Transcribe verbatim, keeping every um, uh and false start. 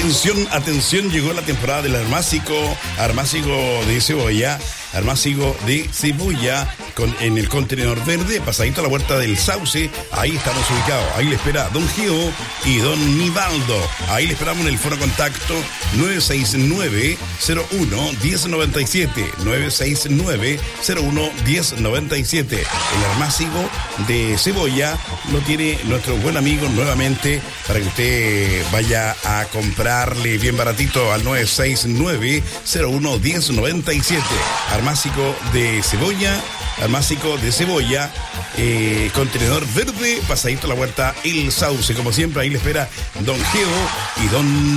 Atención, atención, llegó la temporada del armácigo, armácigo de cebolla, armácigo de cebolla con, en el contenedor verde, pasadito a la puerta del Sauce. Ahí estamos ubicados, ahí le espera Don Geo y Don Nivaldo. Ahí le esperamos en el foro contacto nueve seis nueve, cero uno, uno cero nueve siete, nueve seis nueve, cero uno, uno cero nueve siete. El armácigo de cebolla lo tiene nuestro buen amigo nuevamente para que usted vaya a comprarle bien baratito al nueve seis nueve, cero uno, uno cero nueve siete. Armácigo de cebolla, armácigo de cebolla, eh, contenedor verde, pasadito a la puerta El Sauce. Como siempre, ahí le espera Don Geo y Don